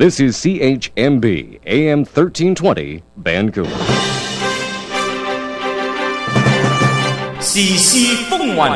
This is CHMB AM 1320 Vancouver。 時事風雲，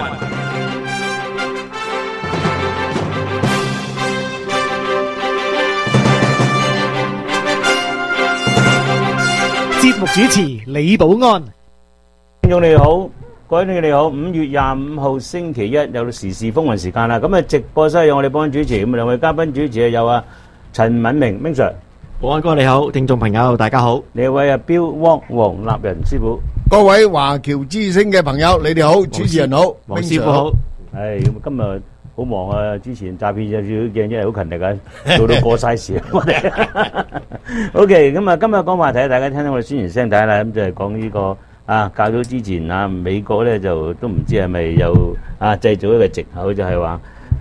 節目主持李寶安。 聽眾你好，各位聽眾你好，5月25號星期一有到時事風雲時間啦。咁啊，直播室有我哋幫主持，咁兩位嘉賓主持有陳敏明 Ming Sir， 寶安哥你好，聽眾朋友大家好。 另一位Bill Wong 黃立仁師傅。 各位華僑之星嘅朋友，你哋好，主持人好， 黃師傅好。 咁今日好忙啊！之前詐騙有少少驚，真係好勤力啊，做到過晒時。OK， 咁啊，今日講話題，大家聽到我哋宣傳聲帶啦，咁就係講呢個較早之前美國咧就都唔知係咪又製造一個藉口，就係話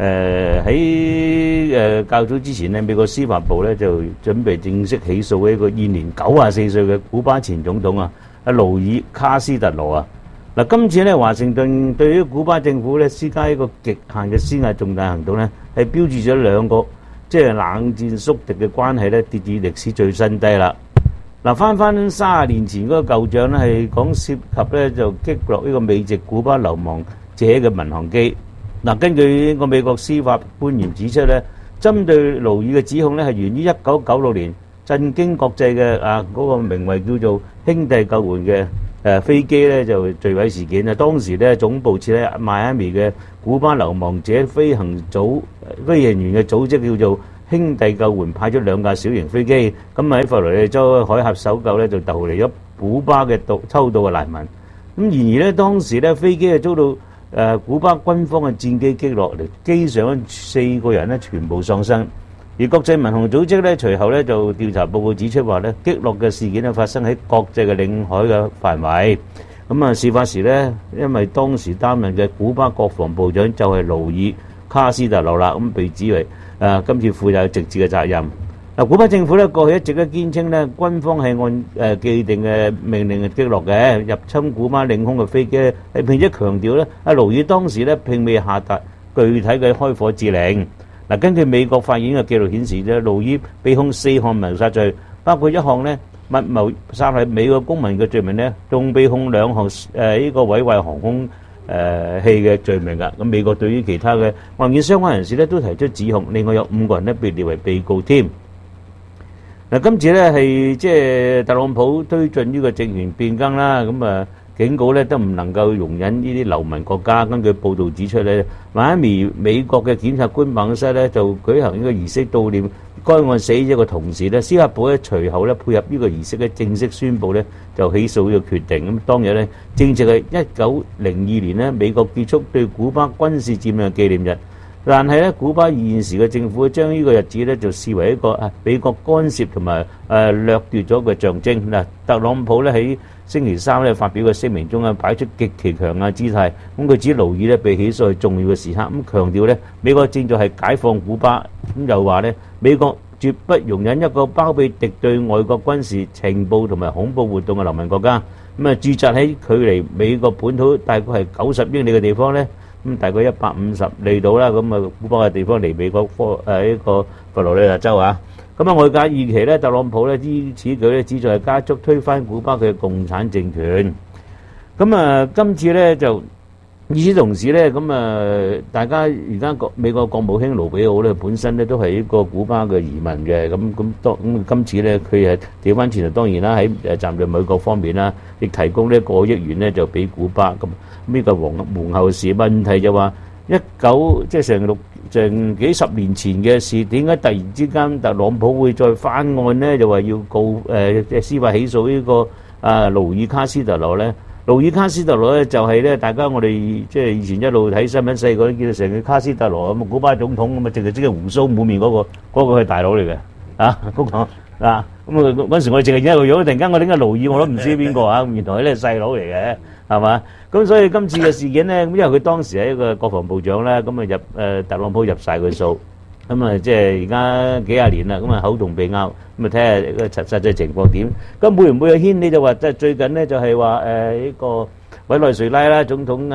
喺較早之前咧，美國司法部咧就準備正式起訴一個現年94歲嘅古巴前總統勞爾卡斯特羅啊。嗱，今次咧華盛頓對於古巴政府咧施加一個極限嘅施壓重大行動咧，係標誌咗兩個即係冷戰宿敵嘅關係咧跌至歷史最新低啦。嗱，翻30年前嗰個舊帳咧係講涉及咧就擊落呢個美籍古巴流亡者嘅民航機。嗱，根據呢個美國司法官員指出咧，針對勞爾嘅指控咧係源於1996年震驚國際嘅嗰個名為叫做兄弟救援嘅飛機咧就墜毀事件啊。當時咧總部設喺邁阿密嘅古巴流亡者飛行員嘅組織叫做兄弟救援，派出2架小型飛機，咁喺佛羅里達州海峽搜救咧就逃離咗古巴嘅偷渡嘅難民。咁然而咧當時咧飛機係遭到古巴軍方嘅戰機擊落嚟，機上4個人咧全部喪生。而國際民航組織咧隨後咧就調查報告指出話咧擊落嘅事件咧發生喺國際嘅領海嘅範圍。咁事發時咧，因為當時擔任嘅古巴國防部長就係勞爾卡斯特羅啦，咁被指為今次負有直接嘅責任。古巴政府咧過去一直都堅稱咧軍方係按既定嘅命令擊落嘅入侵古巴領空嘅飛機，並且強調咧勞爾當時咧並未下達具體嘅開火指令。根據美國法院嘅記錄顯示咧，勞爾被控4項謀殺罪，包括1項咧密謀殺害美國公民嘅罪名咧，仲被控2項呢個毀壞航空器嘅罪名㗎。咁美國對於其他嘅案件相關人士咧都提出指控，另外有5個人咧被列為被告添。今次咧係即係特朗普推進呢個政權變更啦，咁警告咧都唔能夠容忍呢啲流民國家。根據報道指出咧，邁阿密美國嘅檢察官辦公室咧就舉行呢個儀式悼念該案死者嘅同時咧，司法部咧隨後咧配合呢個儀式咧正式宣布咧就起訴呢個決定。咁當日咧正值係1902年咧美國結束對古巴軍事佔領嘅紀念日。但係咧，古巴現時嘅政府將呢個日子咧就視為一個美國干涉同埋掠奪咗嘅象徵。嗱，特朗普咧喺星期3咧發表嘅聲明中擺出極其強硬姿態。咁佢指勞爾咧被起訴係重要嘅時刻，咁強調咧美國正在係解放古巴。咁又話咧美國絕不容忍一個包庇敵對外國軍事情報同埋恐怖活動嘅流民國家。咁駐紮喺距離美國本土大概係90英里嘅地方咧。咁大概150里度啦，咁古巴嘅地方離美國呢個佛羅里達州啊。咁外界預期咧，特朗普咧此舉咧旨在加速推翻古巴嘅共產政權。咁今次咧就與此同時咧，大家而家美國國務卿盧比奧咧本身咧都係一個古巴嘅移民嘅，咁今次咧佢係調翻轉頭，當然啦喺站在美國方面啦，亦提供呢1億元咧就俾古巴咁。呢個皇后事問題就話即係成幾十年前嘅事，點解突然之間特朗普會再翻案呢？就話要告即係司法起訴呢個勞爾卡斯特羅咧。勞爾卡斯特羅咧就係咧，大家我哋即係以前一路睇新聞細個都見到成個卡斯特羅咁，古巴總統咁啊，淨係即係鬍鬚滿面嗰個係大佬嚟嘅嗰個咁嗰陣時我哋淨係見一個樣，突然間我點解勞爾我都唔知邊個原來咧係細佬嚟嘅，係嘛？咁所以今次嘅事件咧，因為佢當時係一個國防部長咧，咁特朗普入晒佢數，即係而家幾廿年啦，口同鼻拗，睇下個實際情況點。咁會唔會有牽連就話即係最近咧就係話呢個委內瑞拉啦總統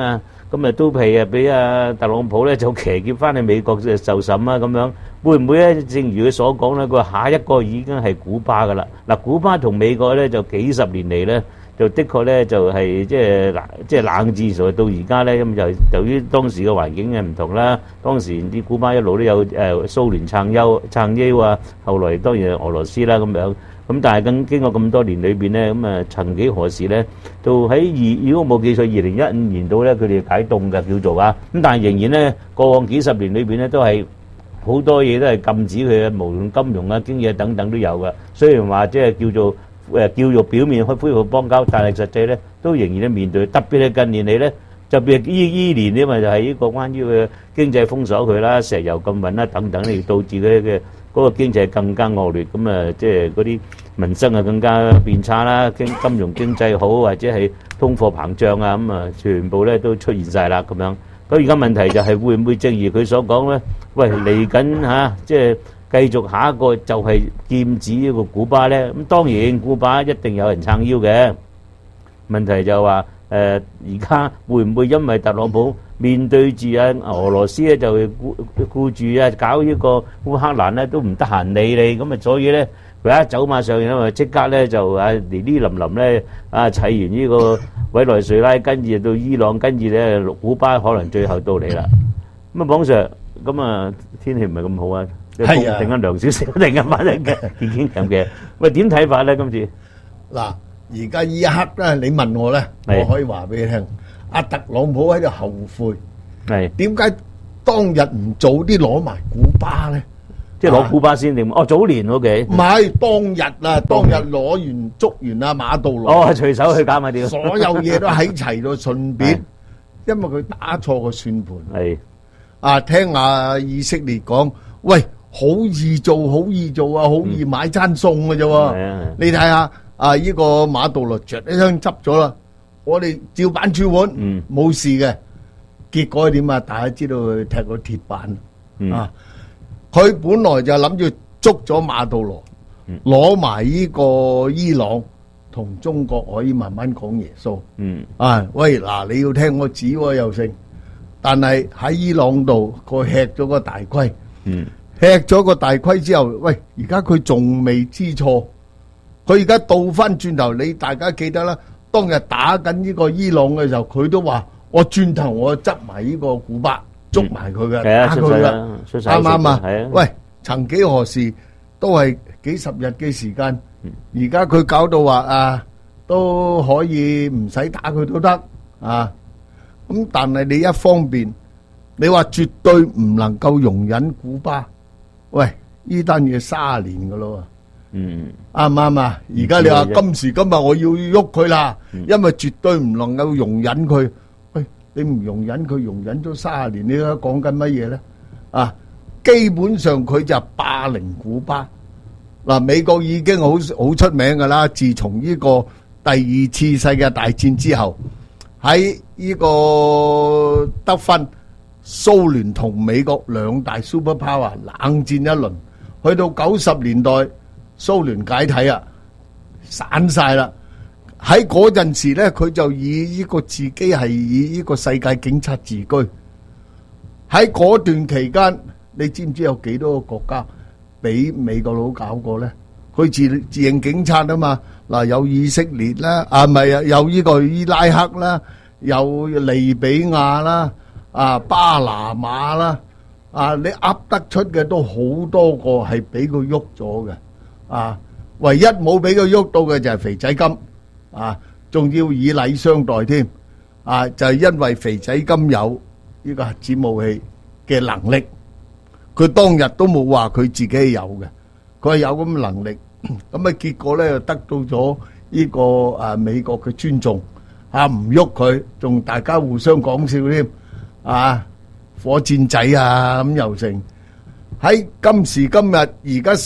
咁啊都係俾特朗普咧就騎劫翻去美國受審啊咁樣，會唔會咧？正如佢所講咧，佢話下一個已經係古巴噶啦。嗱，古巴同美國咧就幾十年嚟咧，就的確咧就係即係冷戰到而家咧，咁就由於當時嘅環境嘅唔同啦，當時啲古巴一路都有蘇聯撐腰啊，後來當然係俄羅斯啦咁樣。咁但係經過咁多年裏邊咧，咁啊曾幾何時咧，到喺如果冇記錯2015年度咧，佢哋解凍嘅叫做啊，咁但係仍然咧過往幾十年裏邊咧都係好多嘢都係禁止佢嘅，無論金融啊、經濟等等都有嘅。雖然話即係叫做表面去恢復邦交，但係實際咧都仍然咧面對，特別係近年嚟咧，特別係依年因為就係呢個關於嘅經濟封鎖佢啦、石油禁運啦等等，嚟導致佢嘅嗰個經濟更加惡劣，咁啊即係嗰啲民生啊更加變差啦，金融經濟好或者係通貨膨脹啊，咁啊全部咧都出現晒啦咁樣。咁而家問題就係會唔會正如佢所講咧？喂，嚟緊嚇，即係繼續下一個就係劍指呢個古巴咧。咁當然古巴一定有人撐腰嘅。問題就話而家會唔會因為特朗普面對住俄羅斯咧，就顧住搞呢個烏克蘭咧，都唔得閒理你咁啊，所以咧佢一走馬上任啊，即刻咧就嚟臨咧砌完呢個委內瑞拉，跟住到伊朗，跟住咧古巴可能最後到嚟啦。咁啊，網上咁啊天氣唔係咁好啊，突然間涼少少，突然間反正嘅已經咁嘅。喂，點睇法咧？今次嗱，而家呢一刻咧，你問我咧，我可以話俾你聽，阿特朗普喺度後悔， 係點解當日唔早啲攞埋古巴咧？ 即係攞古巴先定？哦，早年 OK， 唔係當日啊，當日攞完捉完阿馬杜羅， 哦，隨手去搞埋啲， 所有嘢都喺齊度，順便，因為佢打錯個算盤。 係啊，聽阿以色列講，喂，好易做，好易做啊，好易買餐餸嘅啫喎。你睇下啊，呢個馬杜羅著一槍執咗啦，我哋照板煮碗，冇事嘅。結果點啊？大家知道佢踢個鐵板啊！佢本來就諗住捉咗馬杜羅，攞埋呢個伊朗同中國可以慢慢講耶穌。啊，喂，嗱，你要聽我指喎又成，但係喺伊朗度佢吃咗個大虧，吃咗個大虧之後，喂，而家佢仲未知錯，佢而家倒翻轉頭，你大家記得啦，當日打緊呢個伊朗嘅時候，佢都話我轉頭我執埋呢個古巴。捉埋佢嘅，打佢啦，啱唔啱啊？喂，曾幾何時都係幾十日嘅時間，而家佢搞到話都可以唔使打佢都得啊！咁但係你一方面，你話絕對唔能夠容忍古巴，喂，呢單嘢30年噶咯，啱唔啱啊？而家你話今時今日我要喐佢啦，因為絕對唔能夠容忍佢。你唔容忍佢，容忍咗30年，你而家講緊乜嘢咧？啊，基本上佢就霸凌古巴。嗱，美國已經好出名噶啦。自從呢個第2次世界大戰之後，喺呢個得分，蘇聯同美國兩大 super power 冷戰一輪，去到90年代，蘇聯解體啊，散晒啦。喺嗰陣時咧，佢就以呢個自己係以呢個世界警察自居。喺嗰段期間，你知唔知有幾多個國家俾美國佬搞過咧？佢自認警察啊嘛。嗱，有以色列啦，唔係啊，有呢個伊拉克啦，有利比亞啦，巴拿馬啦，你噏得出嘅都好多個係俾佢喐咗嘅。唯一冇俾佢喐到嘅就係肥仔金。仲要以禮相待添，就係因為肥仔金有呢個核子武器嘅能力，佢當日都冇話佢自己有嘅，佢係有咁嘅能力，咁結果咧就得到咗呢個美國嘅尊重，唔喐佢，仲大家互相講笑添，火箭仔咁又成。喺今時今日，而家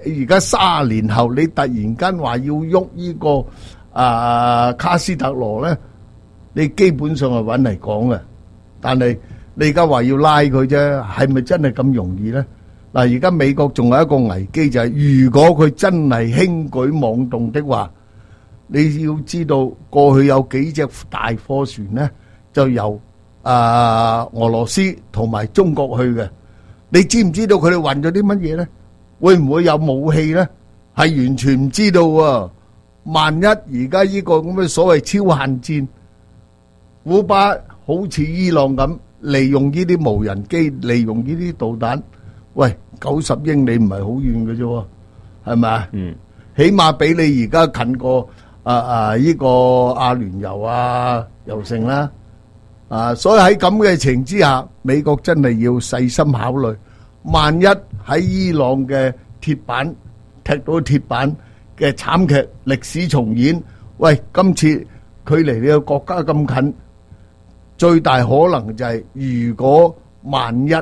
30年後，你突然間話要喐呢個卡斯特羅咧，你基本上係揾嚟講嘅，但係你而家話要拉佢啫，係咪真係咁容易咧？嗱，而家美國仲有一個危機就係，如果佢真係輕舉妄動的話，你要知道過去有幾隻大貨船咧，就由俄羅斯同埋中國去嘅。你知唔知道佢哋運咗啲乜嘢咧？會唔會有武器咧？係完全唔知道喎。萬一而家呢個咁嘅所謂超限戰，古巴好似伊朗咁，利用呢啲無人機，利用呢啲導彈，喂，90英里唔係好遠嘅啫喎，係咪啊？起碼比你而家近過呢個阿聯酋啊，又成啦。所以喺咁嘅情之下，美國真係要細心考慮，萬一喺伊朗嘅鐵板踢到鐵板嘅慘劇歷史重演，喂，今次距離你個國家咁近，最大可能就係如果萬一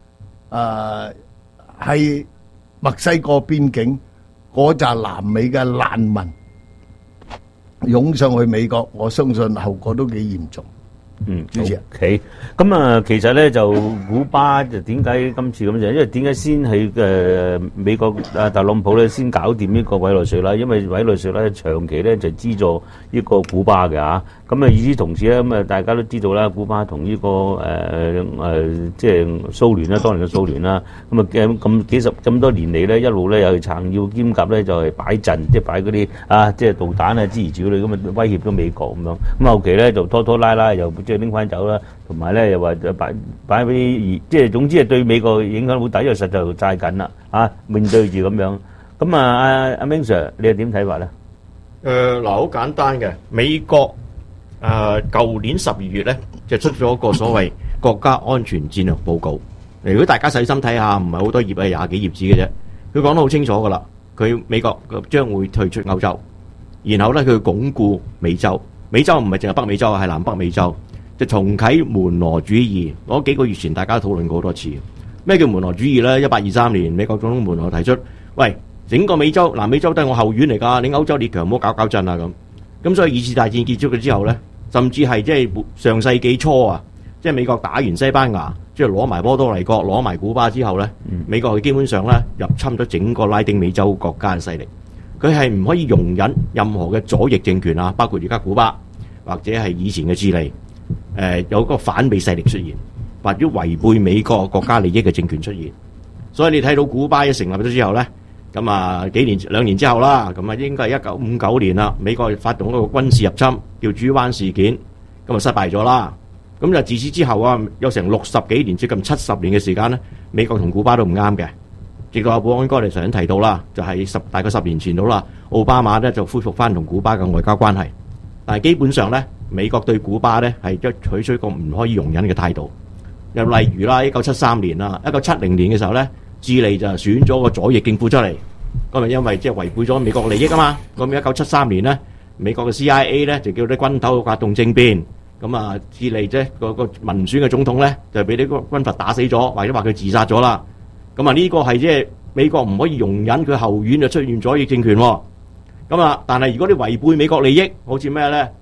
喺墨西哥邊境嗰紮南美嘅難民湧上去美國，我相信後果都幾嚴重。主持人 ，OK，咁啊，其實咧就古巴就點解今次咁就，因為點解先係美國特朗普咧先搞掂呢個委內瑞拉，因為委內瑞拉長期咧就資助呢個古巴嘅嚇，咁啊與此同時咧咁啊大家都知道啦，古巴同呢個即係蘇聯啦，當年嘅蘇聯啦，咁啊咁咁多年嚟咧一路咧又撐腰兼夾咧就係擺陣，即係擺嗰啲即係導彈啊諸如此類咁啊威脅咗美國咁樣，咁後期咧就拖拖拉拉又即係拎翻走啦，同埋咧又話擺俾即係總之係對美國影響好大，因為實在債緊啦面對住咁樣。咁阿明 Sir 你係點睇法咧？ 嗱，好簡單嘅，美國舊年12月咧就出咗個所謂國家安全戰略報告。如果大家細心睇下，唔係好多頁啊，20幾頁紙嘅啫。佢講得好清楚噶啦，美國將會退出歐洲，然後咧佢鞏固美洲。美洲唔係淨係北美洲，係南北美洲，就重啟門羅主義。嗰幾個月前大家討論過好多次。咩叫門羅主義呢？1823年美國總統門羅提出，喂，整個美洲、南美洲都係我後院嚟㗎，你歐洲列強唔好搞震啊咁。咁所以2次大戰結束咗之後呢，甚至係即係上世紀初啊，即係美國打完西班牙，即係攞埋波多黎各、攞埋古巴之後呢，美國基本上呢入侵咗整個拉丁美洲國家嘅勢力。佢係唔可以容忍任何嘅左翼政權啊，包括而家古巴或者係以前嘅智利，有個反美勢力出現，或者違背美國國家利益嘅政權出現。所以你睇到古巴一成立咗之後呢，咁啊2年之後啦，咁啊應該係1959年啦，美國發動一個軍事入侵，叫豬灣事件，咁啊失敗咗啦。咁就自此之後啊，有成60幾年，接近70年嘅時間呢，美國同古巴都唔啱嘅。直到阿保安哥你頭先提到啦，就係大概10年前到啦，奧巴馬咧就恢復翻同古巴嘅外交關係，但係基本上咧，美國對古巴咧係採取一個唔可以容忍嘅態度。又例如啦，1973年啦，1970年嘅時候咧，智利就選咗個左翼政府出嚟，咁啊因為即係違背咗美國利益啊嘛。咁1973年咧，美國嘅 CIA 咧就叫啲軍頭發動政變，咁啊智利啫個民選嘅總統咧就俾啲軍閥打死咗，或者話佢自殺咗啦。咁啊呢個係即係美國唔可以容忍佢後院就出現左翼政權喎。咁啊，但係如果你違背美國利益，好似咩咧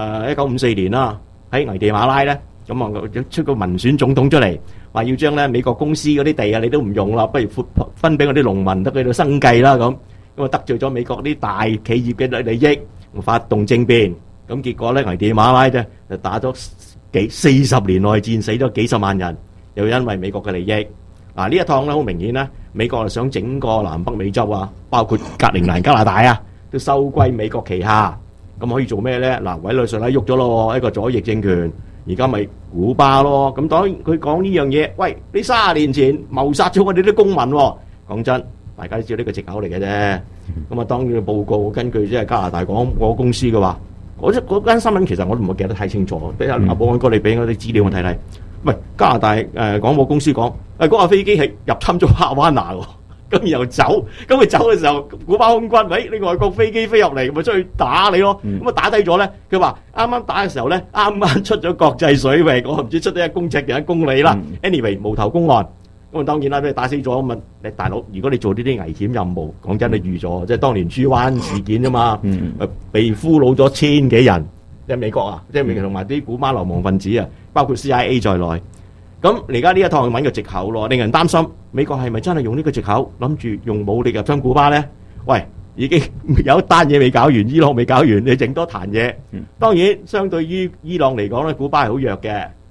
？1954年啦，喺危地馬拉咧，咁啊出個民選總統出嚟，話要將咧美國公司嗰啲地啊，你都唔用啦，不如分俾我啲農民得佢哋生計啦咁。咁啊得罪咗美國啲大企業嘅利益，發動政變。咁結果咧危地馬拉啫就打咗40年內戰，死咗幾十萬人，又因為美國嘅利益。嗱呢一趟咧好明顯咧，美國係想整個南北美洲啊，包括格陵蘭、加拿大啊，都收歸美國旗下。咁可以做咩咧？嗱，委內瑞拉喐咗咯，一個左翼政權，而家咪古巴咯。咁當然佢講呢樣嘢，喂，你30年前謀殺咗我哋啲公民喎。講真，大家都知道呢個藉口嚟嘅啫。咁啊，當然報告根據即係加拿大廣播公司嘅話，嗰間新聞其實我都唔係記得太清楚。俾阿保安哥你俾我啲資料我睇睇。喂，加拿大廣播公司講，嗰架飛機係入侵咗哈瓦那喎，咁然後走，咁佢走嘅時候，古巴空軍，喂，你外國飛機飛入嚟，咪出去打你咯，咁啊打低咗咧，佢話啱啱打嘅時候咧，啱啱出咗國際水域，我唔知出咗1公尺定1公里啦。anyway 無頭公案，咁啊當然啦，俾你打死咗，咁啊你大佬，如果你做呢啲危險任務，講真你預咗，即係當年豬灣事件啫嘛，被俘虜咗1000幾人。即係美國啊，即係美國同埋啲古巴流亡分子啊，包括 CIA 在內。咁而家呢一趟揾個藉口咯，令人擔心美國係咪真係用呢個藉口諗住用武力入侵古巴咧？喂，已經有一單嘢未搞完，伊朗未搞完，你整多壇嘢。當然，相對於伊朗嚟講咧，古巴係好弱嘅，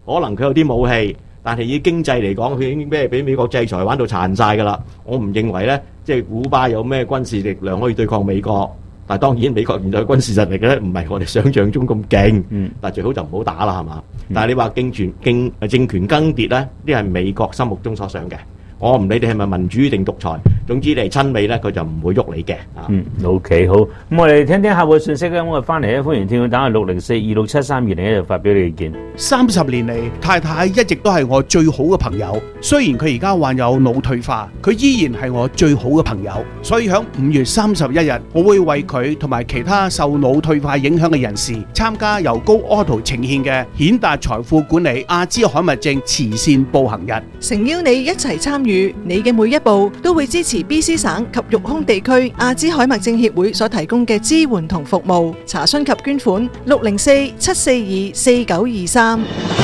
可能佢有啲武器，但係以經濟嚟講，佢已經俾美國制裁玩到殘晒㗎啦。我唔認為咧，即係古巴有咩軍事力量可以對抗美國。但係當然美國現在嘅軍事實力咧，唔係我哋想象中咁勁。但係最好就唔好打啦，係嘛？但係你話政權更迭咧，呢係美國心目中所想嘅。我唔理你係咪民主定獨裁，總之你係親美咧，佢就唔會喐你嘅。 OK 好。咁我哋聽聽客戶信息咧，我哋翻嚟咧，歡迎聽眾打去604267321就發表你意見。 30年嚟，太太一直都係我最好嘅朋友。雖然佢而家患有腦退化，佢依然係我最好嘅朋友。所以喺5月31日，我會為佢同埋其他受腦退化影響嘅人士參加由高柯圖呈獻嘅顯達財富管理阿茲海默症慈善步行日， 誠邀你一齊參與。你嘅每一步都會支持 BC 省及育空地區阿茲海默症協會所提供嘅支援同服務。查詢及捐款604-742-4923。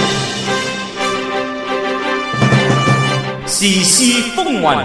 時事風雲，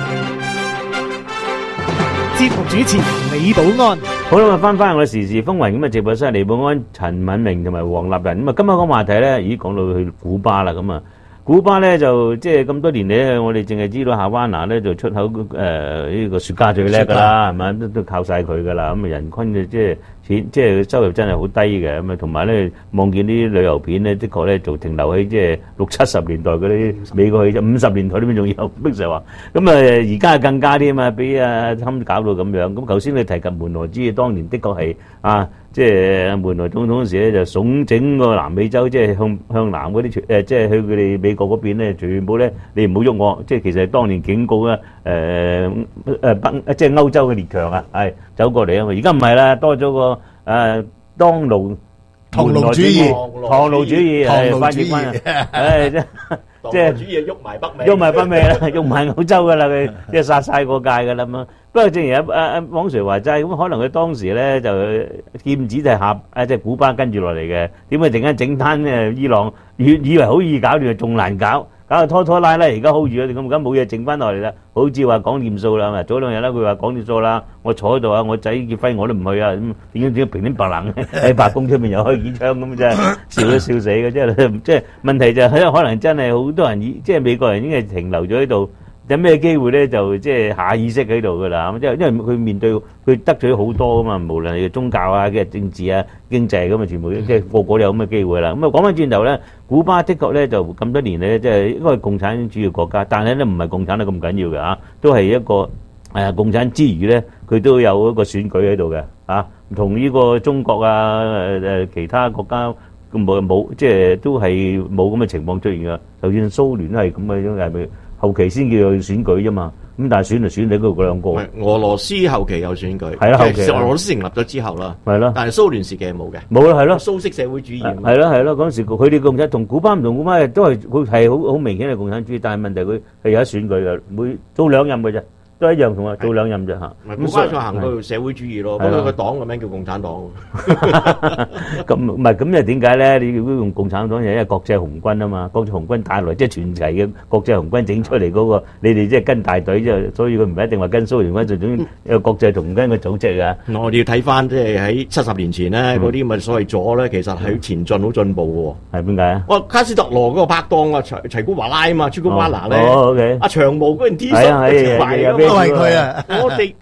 節目主持李寶安。 好啦，翻返我哋時事風雲咁啊！直播室李寶安、陳敏明同埋黃立仁咁啊！今日個話題咧，講到去古巴啦咁啊！古巴咧就即係咁多年嚟，我哋淨係知道夏灣拿咧就出口呢個雪茄最叻㗎啦，係咪都靠晒佢㗎啦。咁啊人均嘅即係收入真係好低嘅咁啊，同埋咧望見啲旅遊片咧，的確咧就停留喺即係60-70年代嗰啲美國去50年代呢邊仲有逼實話。咁啊而家更加啲啊嘛，俾侵搞到咁樣。咁頭先你提及門羅主義，當年的確係即係門羅總統嗰時咧，就慫整個南美洲，即係向南嗰啲即係去佢哋美國嗰邊咧，全部咧你唔好喐我。即係其實當年警告啦，即係歐洲嘅列強啊，係走過嚟啊嘛。而家唔係啦，多咗個唐奴主義，係翻轉翻啊，即係主義喐埋北美， 喐埋歐洲噶啦，佢即係殺晒個界噶啦咁。不過正如阿黃 Sir 話齋，咁可能佢當時咧就劍指就係即係古巴跟住落嚟嘅，點解突然間整攤伊朗，以為好易搞掂，仲難搞，搞到拖拖拉拉，而家 hold 住咗，咁而家冇嘢整翻落嚟啦，好似話講掂數啦，早2日啦，佢話講掂數啦，我坐喺度啊，我仔結婚我都唔去啊，咁點解平平白冷喺白宮出面又開幾槍咁啫，笑都笑死嘅，即係問題就係可能真係好多人即係美國人已經係停留咗喺度。有咩機會咧？就即係下意識喺度噶啦，因為佢面對佢得罪好多噶嘛，無論係宗教啊、嘅政治啊、經濟咁啊，全部即係個個都有咁嘅機會啦。咁啊講翻轉頭咧，古巴的確咧就咁多年咧，即係應該係共產主義國家，但係咧唔係共產得咁緊要嘅嚇，都係一個共產之餘咧，佢都有一個選舉喺度嘅嚇，同呢個中國其他國家冇即係都係冇咁嘅情況出現嘅，就算蘇聯都係咁嘅樣，係咪？後期先叫佢選舉啫嘛，咁但係選就選你嗰兩個。 俄羅斯後期有選舉， 係啦，後期俄羅斯成立咗之後啦， 係咯。 但係蘇聯時期係冇嘅， 冇啦，係咯。 蘇式社會主義係咯，嗰陣時佢哋共產同古巴唔同，古巴都係佢係好明顯係共產主義，但係問題佢係有得選舉嘅，每做2任嘅啫。都一樣同啊，做2任啫嚇。 古巴再行到社會主義咯，不過個黨嘅名叫共產黨。 咁唔係咁又點解咧？你要用共產黨，因為國際紅軍啊嘛，國際紅軍帶來即係全齊嘅國際紅軍整出嚟嗰個，你哋即係跟大隊啫，所以佢唔一定話跟蘇聯軍，就總有國際紅軍嘅組織㗎。 我哋要睇翻即係喺70年前咧，嗰啲咪所謂左咧，其實係前進好進步嘅喎。係點解啊？ 卡斯特羅嗰個拍檔啊，齊古華拉啊嘛，朱古華拿咧，阿長毛嗰件 T 恤都係佢啊！我哋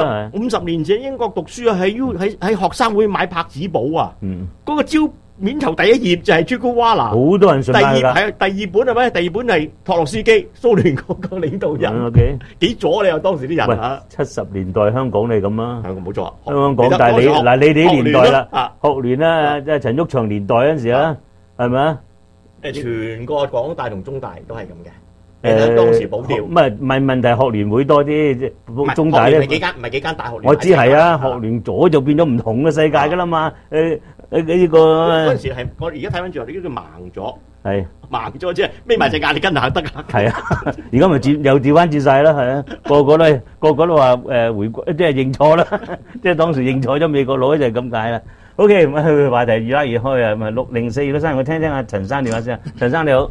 50年前英國讀書啊，喺學生會買拍紙簿啊，嗰個招面頭第一頁就係朱古華拿，好多人信買㗎。第二本係咩？第二本係托洛斯基，蘇聯嗰個領導人，幾左你又當時啲人啊？70年代香港你咁啊？香港冇錯，香港但係你嗱你哋啲年代啦，學聯啦，即係陳毓祥年代嗰陣時啦，係咪啊？全個廣大同中大都係咁嘅。當時保調，唔係問題，學聯會多啲，中大咧唔係幾間大學聯。我知係啊，學聯咗就變咗唔同嘅世界㗎啦嘛。呢個嗰陣時係我而家睇翻轉頭，呢個叫盲咗，係盲咗即係眯埋隻眼，你跟下得㗎。係啊，而家咪又調翻轉曬啦，係啊，個個都話回歸，即係認錯啦，即係當時認錯咗美國佬就係咁解啦。OK，咁去話題越拉越開啊，咪60423，我聽聽阿陳生電話先啊，陳生你好。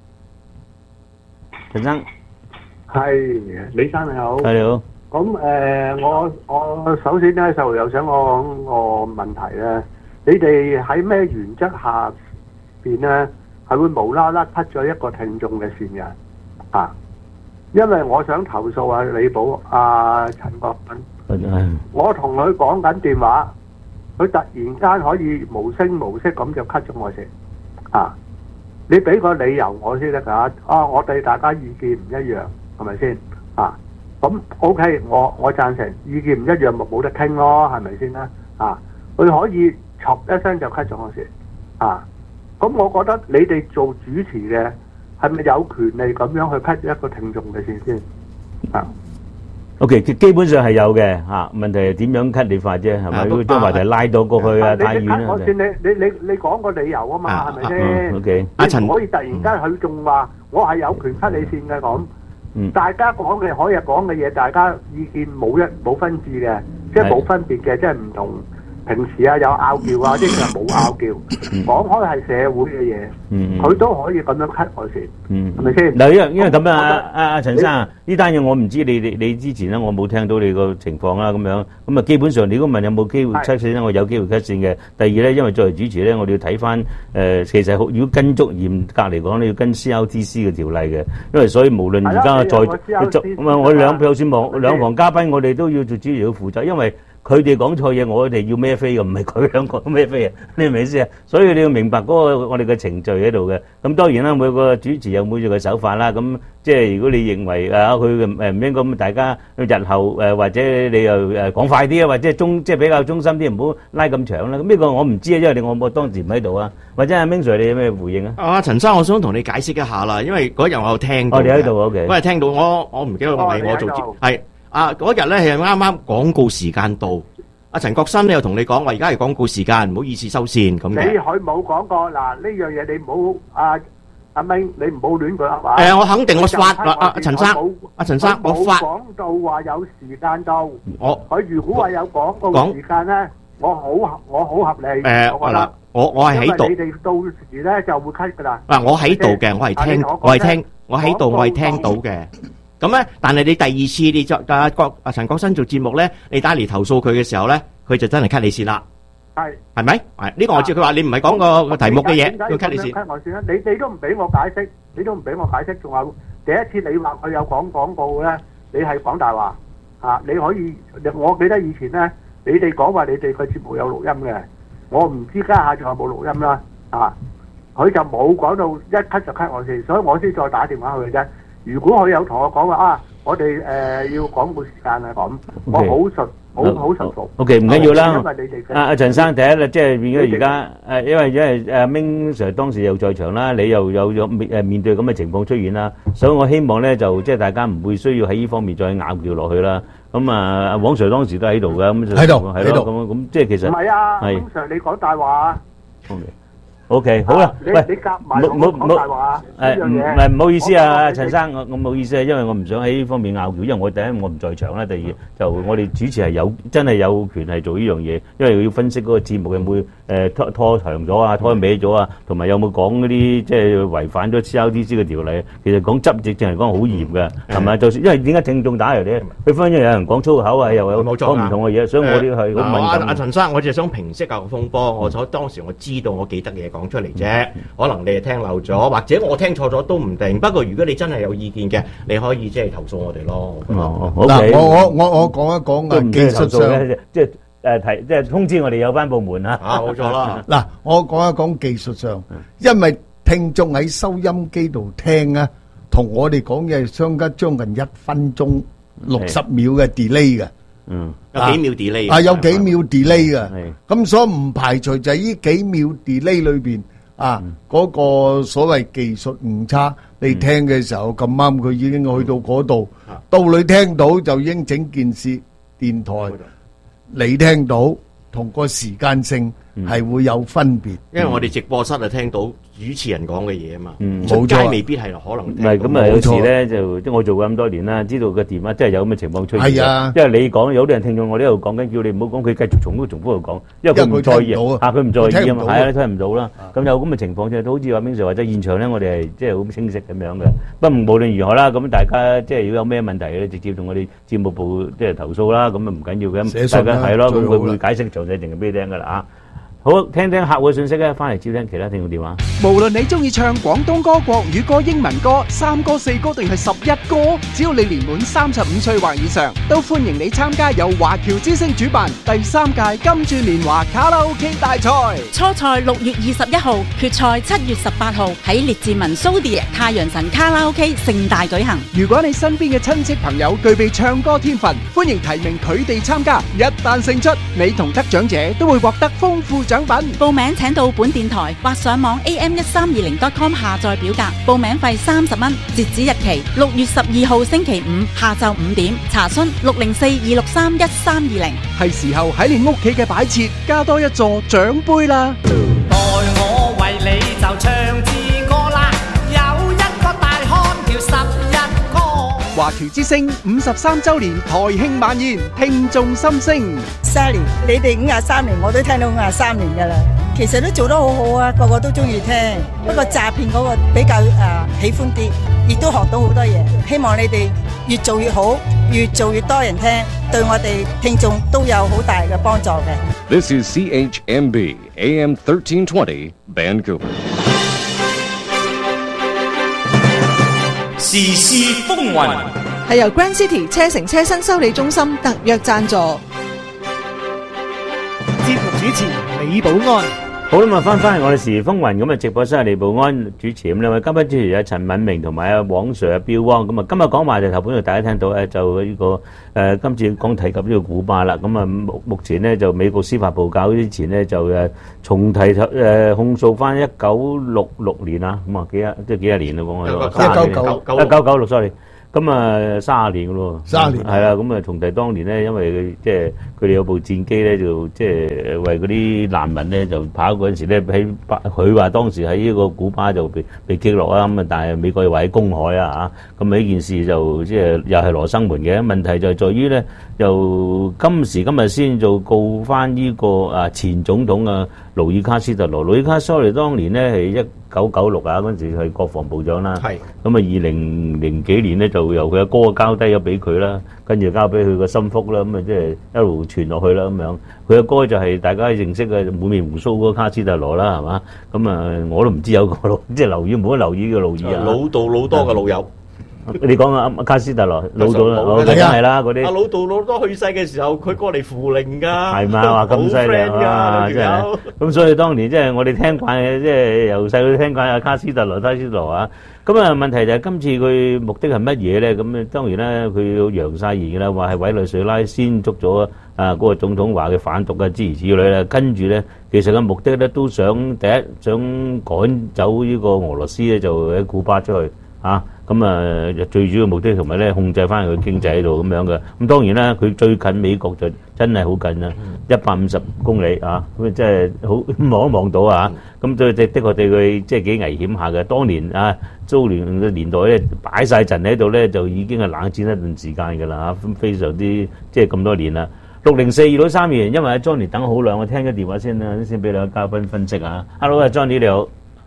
陳生， 係李生你好， 係你好。 咁我首先咧就有想講個問題咧，你哋喺咩原則下邊咧係會無啦啦 cut 咗一個聽眾嘅線嘅啊，因為我想投訴啊李寶陳國斌，我同佢講緊電話，佢突然間可以無聲無息咁就 cut 咗我線啊！你俾個理由我先得㗎我哋大家意見唔一樣，係咪先啊？咁 OK，我贊成意見唔一樣，咪冇得傾咯，係咪先啦？啊，佢可以嘈一聲就 cut 咗我線啊！咁我覺得你哋做主持嘅係咪有權利咁樣去 cut 一個聽眾嘅線先啊 ？OK， 基本上係有嘅嚇，問題係點樣 cut 你法啫，係咪？如果將話題拉到過去太遠啦。 我先你講個理由啊嘛，係咪先 ？OK， 阿陳可以突然間佢仲話我係有權 cut 你線嘅咁。大家講嘅可以講嘅嘢，大家意見冇分治嘅，即係冇分別嘅，即係唔同平時有拗撬啊，即係冇拗撬，講開係社會嘅嘢，佢都可以咁樣 cut 我線，係咪先？ 嗱，因為咁樣阿陳生呢單嘢我唔知你之前咧，我冇聽到你個情況啦，咁啊基本上你如果問有冇機會 cut 線咧，我有機會 cut 線嘅。第二咧，因為作為主持咧，我哋要睇翻其實如果跟足嚴格嚟講，你要跟 CRTC 嘅條例嘅，因為所以無論而家我兩房嘉賓，我哋都要做主持要負責，因為佢哋講錯嘢，我哋要孭飛嘅，唔係佢兩個孭飛啊！你明唔明意思啊？所以你要明白嗰個我哋嘅程序喺度嘅。咁當然啦，每個主持有每個嘅手法啦。咁即係如果你認為佢唔應該咁，大家日後或者你又講快啲啊，或者即係比較中心啲，唔好拉咁長啦。咁呢個我唔知啊，因為我當時唔喺度啊。或者阿 Ming Sir 你有咩回應啊？ 陳生，我想同你解釋一下啦，因為嗰日我有聽到。 你喺度 OK。 我係聽到我唔記得係我做節係嗰日咧係啱啱廣告時間到。阿陳國新咧又同你講話，而家係廣告時間，唔好意思收線咁嘅。 佢冇講過嗱呢樣嘢，你唔好阿明，你唔好亂講話。 我肯定我發啦，陳生，我發講到話有時間到。佢如果話有廣告時間咧，我好合理。我覺得我係喺度。 你哋到時咧就會 cut 噶啦。 我喺度嘅，我係聽到嘅。咁咧，但係你第二次你作阿陳國新做節目咧，你打嚟投訴佢嘅時候咧，佢就真係 cut 你線啦。係咪？呢個我知。佢話你唔係講個題目嘅嘢，佢 cut 你線。 cut 我線啦！你都唔俾我解釋，仲有第一次你話佢有講廣告咧，你係講大話啊！你可以，我記得以前咧，你哋講話你哋個節目有錄音嘅，我唔知家下仲有冇錄音啦啊！佢就冇講到一 cut 就 cut 我線，所以我先再打電話去嘅啫。如果佢有同我講話我哋要廣告時間啊咁，我好順服。 OK， 唔緊要啦。阿陳生第一啦，即係變咗而家因為阿 Ming Sir 當時又在場啦，你又有面對咁嘅情況出現啦，所以我希望咧就即係大家唔會需要喺呢方面再拗撬落去啦。咁阿黃 Sir 當時都喺度㗎，咁喺度咁即係其實唔係啊，黃 Sir 你講大話。 OK， 好啦，喂，唔好意思啊，陳生，我唔好意思啊，因為我唔想喺呢方面拗撬，因為我第一我唔在場啦，第二就我哋主持係真係有權係做呢樣嘢，因為要分析嗰個節目有冇拖長咗啊，拖歪咗啊，同埋有冇講嗰啲即係違反咗 CRTC 嘅條例，其實講執政嚟講好嚴嘅，係咪？就算因為點解聽眾打嚟咧，佢分咗有人講粗口啊，又有講唔同嘅嘢，所以我哋係好敏感。 阿陳生，我就想平息下個風波，當時我知道我記得嘅嘢講出嚟啫，可能你係聽漏咗，或者我聽錯咗都唔定。不過如果你真係有意見嘅，你可以即係投訴我哋咯。 嗱，我講一講啊，技術上即係通知我哋有關部門啊。 冇錯啦。 嗱，我講一講技術上，因為聽眾喺收音機度聽啊，同我哋講嘢相隔將近1分鐘60秒嘅 delay 嘅。 有幾秒 delay 啊，有幾秒 delay 嘅，咁所以唔排除就係呢幾秒 delay 裏邊嗰個所謂技術誤差，你聽嘅時候咁啱佢已經去到嗰度，到你聽到就已經整件事電台你聽到同個時間性係會有分別， 因為我哋直播室就聽到主持人講嘅嘢啊嘛， 出街未必係可能。唔係咁啊，有時咧就即係我做過咁多年啦，知道個電話真係有咁嘅情況出現。係啊，因為你講有啲人聽眾，我呢度講緊，叫你唔好講，佢繼續重複度講，因為佢唔在意啊，佢唔在意啊嘛，係啊，聽唔到啦。咁有咁嘅情況啫，好似話 Ming Sir或者現場咧，我哋係即係好清晰咁樣嘅。不過無論如何啦，咁大家即係如果有咩問題咧，直接同我哋節目部即係投訴啦，咁啊唔緊要嘅。大家係咯，咁佢會解釋詳細情況俾你聽㗎啦啊。 好，聽聽客戶嘅信息咧，翻嚟接聽其他聽眾電話。 無論你中意唱廣東歌、國語歌、英文歌、3歌、4歌定係11歌，只要你年滿35歲或以上，都歡迎你參加由華僑之聲主辦第3屆金鑽年華卡拉 OK 大賽。 初賽6月21號，決賽7月18號喺列治文蘇迪太陽神卡拉 OK 盛大舉行。 如果你身邊嘅親戚朋友具備唱歌天分，歡迎提名佢哋參加。一旦勝出，你同得獎者都會獲得豐富獎品。 報名請到本電台或上網 am1320.com 下載表格，報名費30蚊，截止日期6月12號星期五下晝5點。查詢604-263-1320。 係時候喺你屋企嘅擺設加多一座獎杯啦！ 待我為你就唱支歌啦，有一個大漢叫11哥。 華僑之聲53週年台慶晚宴，聽眾心聲。 30年，你哋53年，我都聽到53年㗎啦。其實都做得好好啊，個個都中意聽。不過詐騙嗰個比較喜歡啲，亦都學到好多嘢。希望你哋越做越好，越做越多人聽，對我哋聽眾都有好大嘅幫助嘅。 This is CHMB AM 1320 Vancouver。 時事風雲係由 Grand City 車城車身修理中心特約贊助。 節目主持李寶安。 好啦，翻嚟我哋時事風雲咁啊！直播室係李寶安主持，咁兩位嘉賓主持有陳敏明同埋阿黃 Sir 阿標汪。咁啊，今日講話就頭本來大家聽到咧，就呢個今次講提及呢個古巴啦。咁啊，目前咧就美國司法部較之前咧就重提控訴翻1966年啊，咁啊幾廿年啦講啊，1996 sorry。咁啊30年嘅咯 ，30年係啦，咁啊重提當年咧，因為即係佢哋有部戰機咧，就即係為嗰啲難民咧就跑嗰陣時咧，喺佢話當時喺呢個古巴就被擊落啦，咁啊但係美國又話喺公海啊嚇，咁呢件事就即係又係羅生門嘅問題，就係在於咧，又今時今日先就告翻呢個前總統啊勞爾卡斯特羅，勞爾卡斯特羅當年咧係1996啊嗰陣時係國防部長啦，咁啊2000幾年咧就由佢阿哥交低咗俾佢啦，跟住交俾佢個心腹啦，咁啊即係一路傳落去啦咁樣。佢阿哥就係大家認識嘅滿面鬍鬚嗰個卡斯特羅啦，係嘛？咁啊我都唔知有個即係留意冇得留意嘅勞爾啊， 老道老多嘅老友。 你講啊，卡斯特羅老道啦，梗係啦嗰啲。阿老道老多去世嘅時候，佢過嚟扶靈㗎。 係嘛？話咁犀利啊！真係。咁所以當年即係我哋聽慣嘅，即係由細到聽慣阿卡斯特羅啊。咁啊問題就係今次佢目的係乜嘢咧？咁當然咧，佢要揚晒言㗎啦，話係委內瑞拉先捉咗嗰個總統話佢反毒嘅諸如此類啦。跟住咧，其實嘅目的咧都想第一想趕走呢個俄羅斯咧，就喺古巴出去嚇。咁啊，最主要目的同埋咧控制翻佢經濟喺度咁樣嘅。咁當然啦，佢最近美國就真係好近啦，150公里啊，咁即係好望都望到啊。咁對的確對佢即係幾危險下嘅。當年啊，蘇聯嘅年代咧擺晒陣喺度咧，就已經係冷戰一段時間㗎啦嚇，非常之即係咁多年啦。604-263-2，因為阿 Johnny 等好耐，我聽個電話先啦，先俾兩個嘉賓分析啊。Hello， Johnny 你好。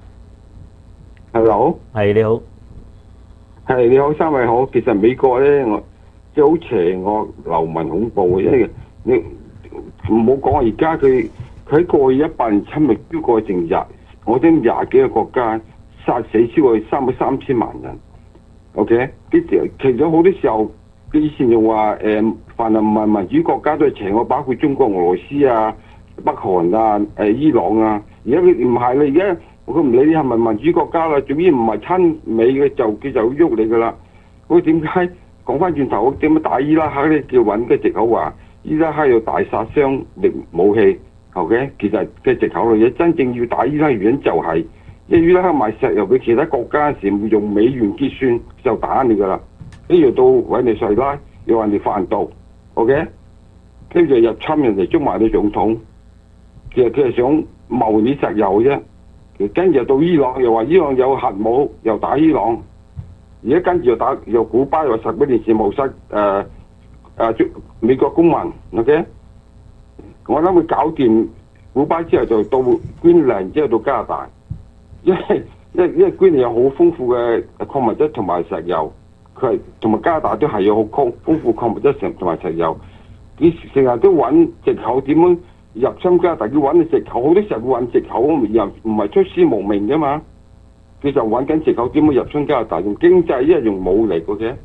Hello。係你好。係你好，三位好。其實美國咧，我即係好邪惡、流氓、恐怖嘅，因為你唔好講而家佢喺過去100年侵略超過成我聽20幾個國家，殺死超過300,000萬人。OK， 其實好多時候，佢以前仲話凡係唔係民主國家都係邪惡，包括中國、俄羅斯啊、北韓啊、伊朗啊。而家佢唔係啦，而家。佢唔理你係咪民主國家啦，總之唔係親美嘅佢就喐你噶啦。咁點解講翻轉頭點解打伊拉克咧？叫揾嘅藉口話伊拉克有大殺傷力武器 ，OK？ 其實嘅藉口嚟嘅，真正要打伊拉克原因就係、因為伊拉克賣石油俾其他國家時用美元結算就打你噶啦。跟住到委內瑞拉又話你販毒 ，OK？ 跟住入侵人哋捉埋你總統，其實佢係想謀你石油啫。跟住到伊朗又話伊朗有核武，又打伊朗。而家跟住又古巴又10幾年前冇殺美國公民 ，OK？ 我諗佢搞掂古巴之後就到Greenland之後到加拿大，因為Greenland有好豐富嘅礦物質同埋石油，佢係同埋加拿大都係有好豐富礦物質同埋石油。佢成日都揾藉口點樣入侵加拿大，要揾藉口，好多時候會揾藉口，又唔係出師無名噶嘛。佢就揾緊藉口，點會入侵加拿大？用經濟，一係用武力嘅。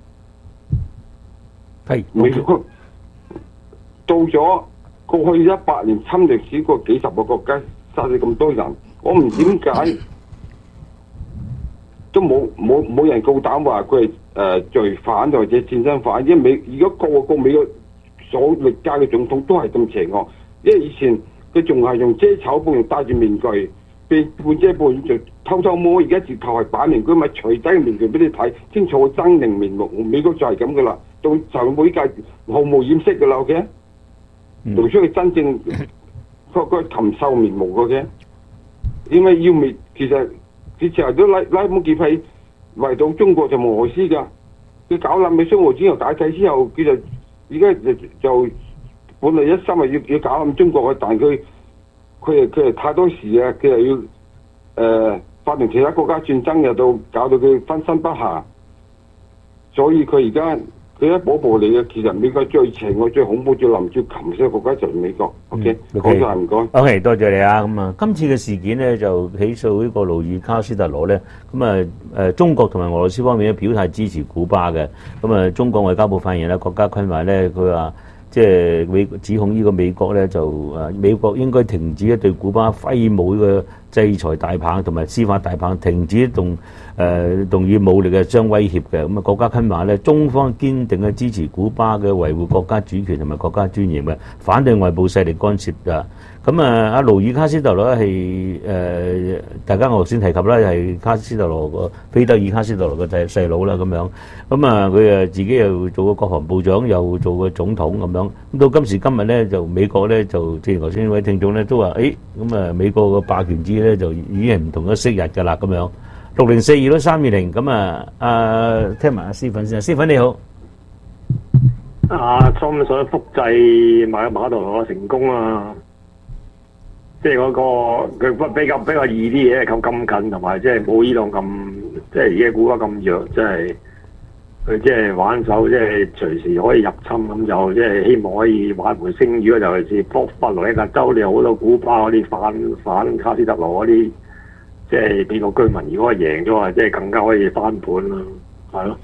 係美國到咗過去100年侵略史過幾十個國家，殺死咁多人，我唔點解都冇人夠膽話佢係罪犯或者戰爭犯，因為如果個美國所歷屆嘅總統都係咁邪惡，因為以前佢仲係用遮醜布，用戴住面具，被半遮半就偷偷摸，而家直頭係擺明佢咪除低個面具俾你睇，清楚個猙獰面目。美國就係咁噶啦，到就每屆毫無掩飾噶啦，OK，露出佢真正個禽獸面目嘅。點解要滅？其實佢成日都拉姆劫係圍到中國就俄羅斯噶，佢搞冧美蘇俄之後解體之後，佢就而家就本來一心係要搞冧中國嘅，但佢係太多事啊，佢又要發動其他國家戰爭，又搞到佢分身不下，所以佢而家佢一步步嚟嘅。其實美國最邪惡、最恐怖、最林最禽獸嘅國家就係美國。OK， 講晒唔該。 OK， 多謝你啊。咁啊，今次嘅事件呢，就起訴呢個勞爾卡斯特羅咧。咁啊，中國同埋俄羅斯方面咧表態支持古巴嘅。咁啊，中國外交部發言人咧，郭家坤話咧，佢話即係指控呢個美國咧就美國應該停止對古巴揮舞嘅制裁大棒同埋司法大棒，停止動以武力嘅相威脅嘅。咁啊，郭家坤話咧，中方堅定嘅支持古巴嘅維護國家主權同埋國家尊嚴嘅，反對外部勢力干涉㗎。咁啊，阿勞爾卡斯特羅咧係大家我頭先提及啦，係卡斯特羅個菲德爾卡斯特羅嘅細佬啦咁樣。咁啊，佢自己又做過國防部長，又做過總統咁樣。咁到今時今日咧，就美國咧就正如頭先呢位聽眾咧都話，咁啊美國個霸權主義咧就已經係唔同咗昔日㗎啦咁樣。6042-320咁啊，聽埋阿思粉先。思粉你好。 Trump 想複製馬杜羅成功啊！即係嗰個佢比較易啲嘢，咁近，同埋即係冇伊朗咁，即係而家古巴咁弱，即係佢即係玩手，即係隨時可以入侵咁，就即係希望可以挽回聲譽。尤其是佛羅里達州，你有好多古巴嗰啲反卡斯特羅嗰啲，即係美國居民，如果係贏咗啊，即係更加可以翻盤啦，係咯。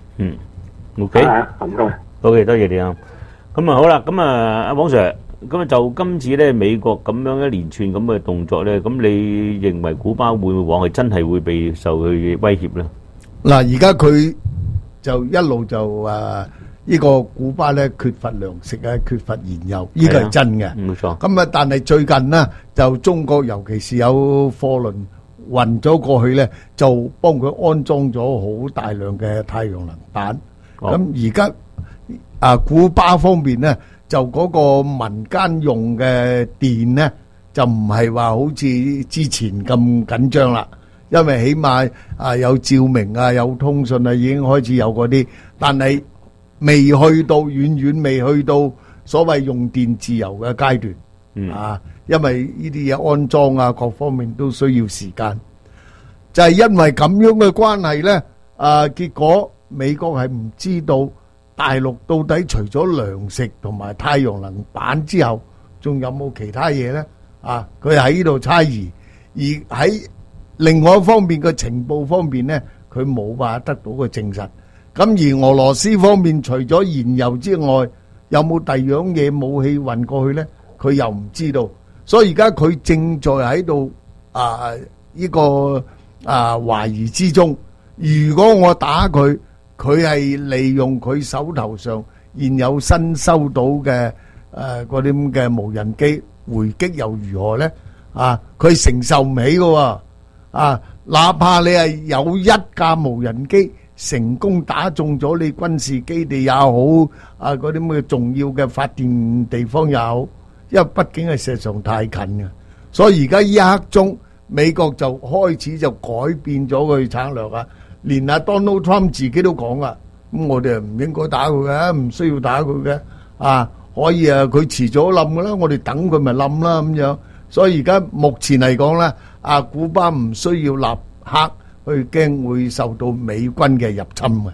OK， 唔該。 OK，多謝你啊。咁啊好啦，咁啊阿王 Sir。咁啊，就今次咧，美國咁樣一連串咁嘅動作咧，咁你認為古巴會唔會往係真係會被受佢威脅咧？ 嗱，而家佢就一路就呢個古巴咧缺乏糧食啊，缺乏燃油，呢個係真嘅。 冇錯。 咁啊，但係最近呢，就中國尤其是有貨輪運咗過去咧，就幫佢安裝咗好大量嘅太陽能板。咁而家古巴方面咧，就嗰個民間用嘅電呢，就唔係話好似之前咁緊張啦，因為起碼有照明啊，有通訊啊，已經開始有嗰啲，但係未去到遠未去到所謂用電自由嘅階段，因為呢啲嘢安裝啊，各方面都需要時間，就係因為咁樣嘅關係呢，結果美國係唔知道大陸到底除咗糧食同埋太陽能板之後，仲有冇其他嘢呢？佢喺呢度猜疑，而喺另外一方面嘅情報方面呢，佢冇辦法得到個證實。咁而俄羅斯方面除咗燃油之外，有冇第二樣嘢武器運過去呢？佢又唔知道。所以而家佢正在喺度呢個懷疑之中。如果我打佢，佢係利用佢手頭上現有新收到嘅嗰啲咁嘅無人機回擊又如何呢？佢承受唔起㗎喎。哪怕你係有一架無人機成功打中咗你軍事基地也好，嗰啲咁嘅重要嘅發電地方也好，因為畢竟係事實上太近嘅，所以而家呢一刻鐘，美國就開始就改變咗佢策略啊！連阿 Donald Trump 自己都講啊，咁我哋唔應該打佢嘅，唔需要打佢嘅，可以佢遲早冧噶啦，我哋等佢咪冧啦咁樣。所以而家目前嚟講咧，古巴唔需要立刻去驚會受到美軍嘅入侵嘅。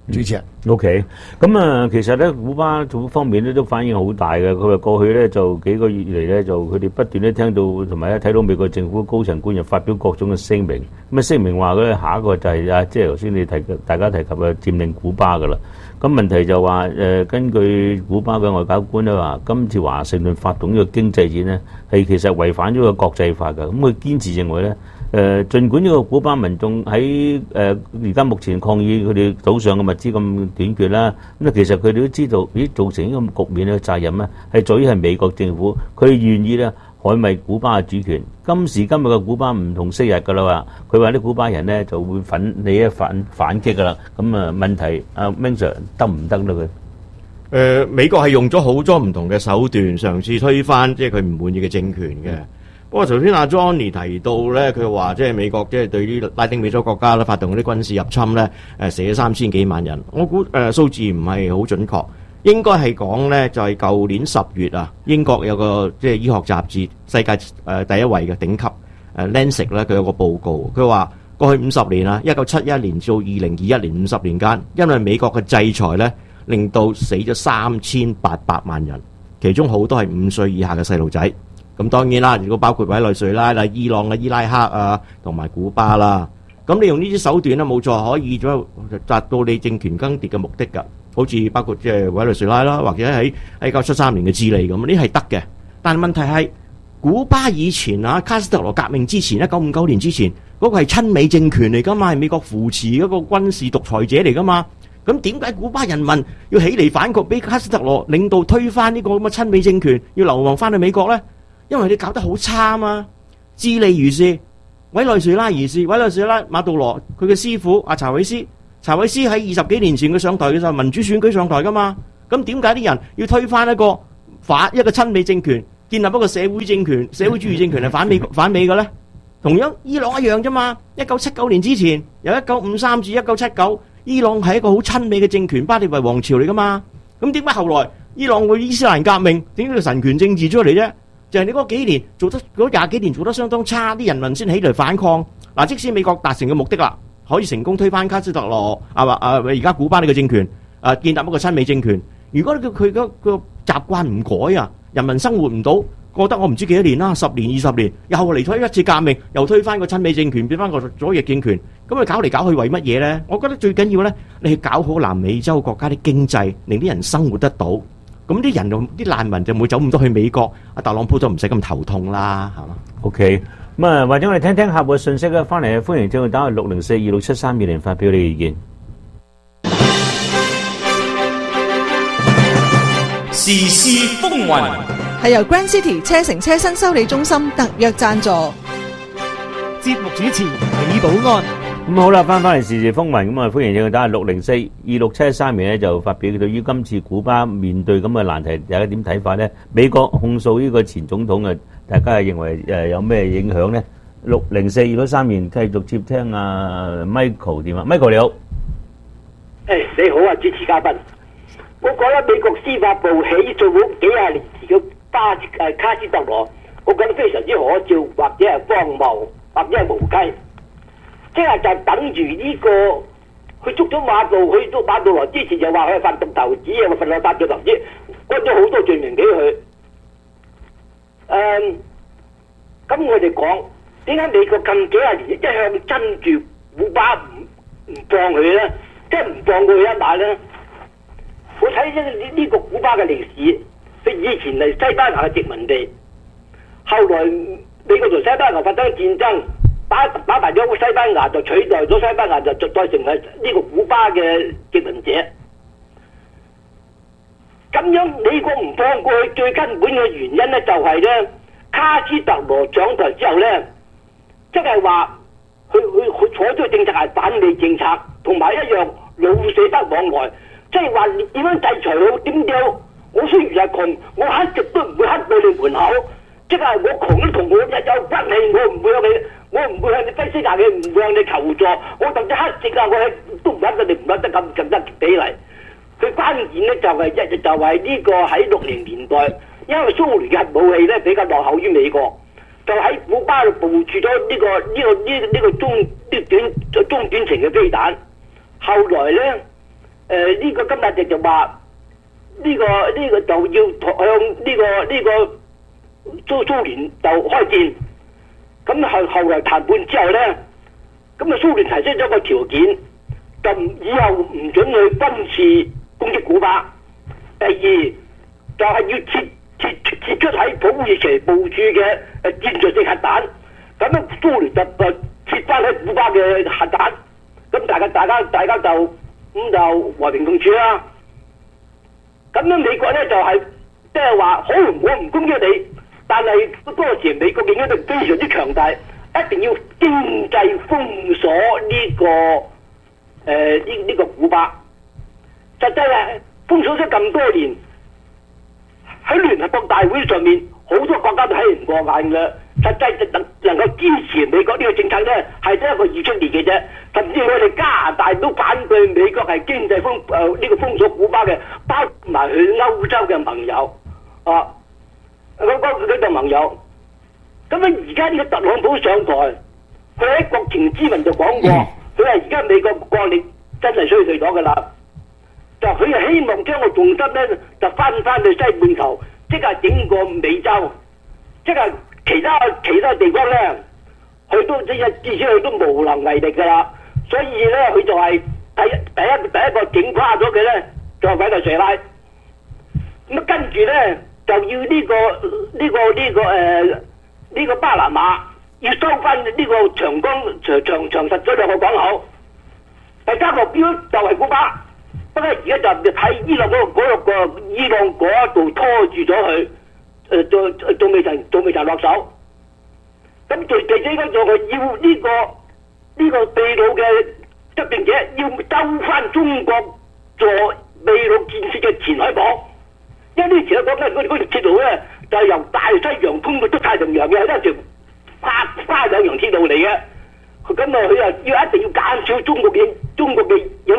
主持人。 OK， 咁啊，其實咧，古巴方面咧都反應好大嘅。佢話過去咧就幾個月以嚟咧，就佢哋不斷咧聽到同埋咧睇到美國政府高層官員發表各種嘅聲明。咁啊，聲明話咧下一個就係即係頭先你大家提及嘅佔領古巴噶啦。咁問題就話根據古巴嘅外交官咧話，今次華盛頓發動呢個經濟戰呢，係其實違反咗個國際法嘅。咁佢堅持認為咧。儘管呢個古巴民眾喺而家目前抗議佢哋島上嘅物資咁短缺啦，咁其實佢哋都知道，造成呢個局面嘅責任咧係在於係美國政府，佢哋願意咧捍衛古巴嘅主權。今時今日嘅古巴唔同昔日㗎啦話，佢話啲古巴人咧就會反擊㗎啦。咁啊問題阿 Ming Sir 得唔得咧佢？ 美國係用咗好多唔同嘅手段嘗試推翻即係佢唔滿意嘅政權嘅。不過頭先阿 Johnny 提到咧，佢話即係美國即係對於拉丁美洲國家咧發動嗰啲軍事入侵咧，死咗3000幾萬人。我估數字唔係好準確，應該係講咧就係舊年10月啊，英國有個即係醫學雜誌世界第一位嘅頂級Lancet 咧，佢有個報告，佢話過去50年啊，1971年至2021年50年間，因為美國嘅制裁咧，令到死咗3800萬人，其中好多係5歲以下嘅細路仔。咁當然啦，如果包括委內瑞拉啦、伊朗啦、伊拉克啊，同埋古巴啦，咁你用呢啲手段咧，冇錯可以達到你政權更迭嘅目的㗎。好似包括即係委內瑞拉啦，或者喺1973年嘅智利咁，呢係得嘅。但係問題係古巴以前啊，卡斯特羅革命之前，1959年之前嗰個係親美政權嚟㗎嘛，係美國扶持嗰個軍事獨裁者嚟㗎嘛。咁點解古巴人民要起嚟反抗，俾卡斯特羅領導推翻呢個咁嘅親美政權，要流亡翻去美國咧？因為你搞得好差啊嘛，智利如是，委內瑞拉如是，委內瑞拉馬杜羅佢嘅師傅阿查韋斯喺20幾年前佢上台嘅時候民主選舉上台噶嘛，咁點解啲人要推翻一個親美政權，建立一個社會主義政權係反美嘅咧？同樣伊朗一樣啫嘛，1979年之前由1953至1979，伊朗係一個好親美嘅政權，巴列維王朝嚟噶嘛，咁點解後來伊朗會伊斯蘭革命，點解個神權政治出嚟啫？就係你嗰20幾年做得相當差，啲人民先起嚟反抗。嗱，即使美國達成嘅目的啦，可以成功推翻卡斯特羅而家古巴呢個政權，建立一個親美政權。如果佢個習慣唔改啊，人民生活唔到，過得我唔知幾多年啦，10年20年，又嚟推一次革命，又推翻個親美政權，變翻個左翼政權，咁佢搞嚟搞去為乜嘢咧？我覺得最緊要咧，你去搞好南美洲國家啲經濟，令啲人生活得到。咁啲人啲難民就唔會走咁多去美國，阿特朗普就唔使咁頭痛啦，係嘛 ？OK， 咁啊，或者我哋聽聽客戶嘅信息啊，翻嚟歡迎將佢打去604267320發表你嘅意見。 時事風雲係由 Grand City 車城車身修理中心特約贊助， 節目主持李寶安。 咁好啦，翻嚟時事風雲，咁啊歡迎你打6042673咧，就發表對於今次古巴面對咁嘅難題，大家點睇法咧？美國控訴呢個前總統啊，大家係認為有咩影響咧？6042673繼續接聽阿 Michael 電話 ，Michael 你好。 你好啊，主持嘉賓。我覺得美國司法部起訴咗幾廿年前嘅卡斯特羅，我覺得非常之可笑，或者係荒謬，或者係無稽。即係就等於呢個，佢捉咗馬杜羅之前就話佢係販毒投資啊，販毒投資，關咗好多罪名俾佢。咁我哋講，點解美國近幾廿年一向跟住古巴唔放佢咧？即係唔放過佢一馬咧？我睇呢個古巴嘅歷史，佢以前係西班牙嘅殖民地，後來美國同西班牙發生戰爭。打敗咗西班牙，就取代咗西班牙，就再成為呢個古巴嘅殖民者。咁樣美國唔放過去，最根本嘅原因咧就係咧，卡斯特羅上台之後咧，即係話佢採取嘅政策係反美政策，同埋一樣老死不往來，即係話點樣制裁好點樣？我雖然係窮，我一直都唔會黑到你門口。即係我窮都同我有骨氣，我唔會向你揮師下氣，唔會向你求助。我甚至黑直啊，我都唔黑到你唔黑得咁得比例。佢關鍵咧就係呢個喺60年代，因為蘇聯嘅核武器咧比較落後於美國，就喺古巴度部署咗呢個中短程嘅飛彈。後來咧呢個金大迪就話呢個就要向呢個蘇聯就開戰。咁後來談判之後咧，咁啊蘇聯提出咗個條件，就以後唔准去軍事攻擊古巴。第二就係要撤出喺土耳其部署嘅戰術性核彈。咁樣蘇聯就撤翻喺古巴嘅核彈。咁大家就和平共處啦。咁樣美國咧就係即係話，可能我唔攻擊你，但係嗰時美國嘅影響力非常之強大，一定要經濟封鎖呢個古巴。實際係封鎖咗咁多年，喺聯合國大會上面，好多國家都睇唔過眼嘅。實際能夠支持美國呢個政策咧，係得一個以色列嘅啫。甚至我哋加拿大都反對美國係經濟呢個封鎖古巴嘅，包埋佢歐洲嘅盟友啊，佢嘅盟友。咁啊，而家呢個特朗普上台，佢喺國情咨文就講過，佢話而家美國國力真係衰退咗㗎啦。就佢係希望將個重心咧就翻去西半球，即係整個美洲，即係其他地方咧，佢都至少佢都無能為力㗎啦。所以咧，佢就係第一個整垮咗佢咧，就係委內瑞拉。咁跟住咧就要呢個巴拿馬要收翻呢個長實咗兩個港口。第三個目標就係古巴。不過而家就喺伊朗嗰度拖住咗佢，仲未曾落手。咁最死嗰就係要呢個秘魯嘅執政者要收翻中國做秘魯建設嘅前海港，因為呢前海港咧嗰條鐵路咧就係由大西洋通過出太平洋嘅，係一條跨兩洋鐵路嚟嘅。咁啊，佢又一定要減少中國嘅影